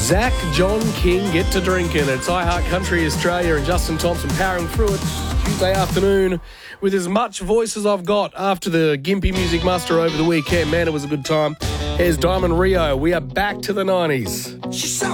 Zach John King, Get to Drinking. It's iHeart Country Australia and Justin Thompson powering through it Tuesday afternoon with as much voice as I've got after the Gympie Music Muster over the weekend. Man, it was a good time. Here's Diamond Rio. We are back to the 90s. She's so